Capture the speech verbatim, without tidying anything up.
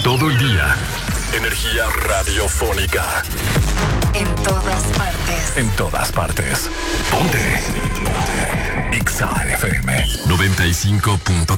Todo el día. Energía radiofónica. En todas partes. En todas partes. Ponte. Ponte. Exa F M noventa y cinco punto